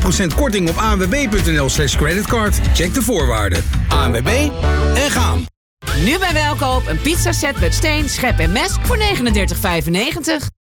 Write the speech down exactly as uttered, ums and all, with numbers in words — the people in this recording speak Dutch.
procent korting op a n w b punt n l slash creditcard. Check de voorwaarden. A N W B en gaan. Nu bij Welkoop een pizzaset met steen, schep en mes voor negenendertig vijfennegentig.